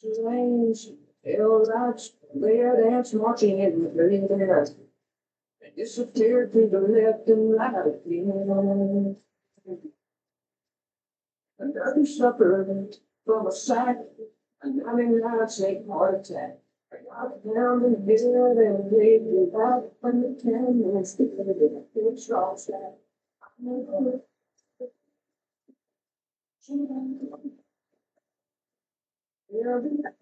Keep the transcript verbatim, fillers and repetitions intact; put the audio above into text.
Strange, pale lights, layered ants marching in the green air. They disappeared to the left and right again. Another supper from a sight, and I mean, I'd say heart attack. I got down in bed and laid without when the candles together, big strong stack. Yeah,